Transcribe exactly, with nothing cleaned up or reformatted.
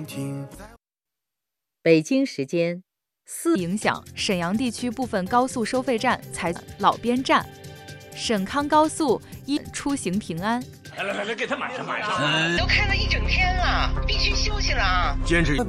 北京时间四影响，沈阳地区部分高速收费站采老边站。沈康高速因出行平安。 来来来，给他买上买上， 都开了一整天了，必须休息了啊！ 坚持。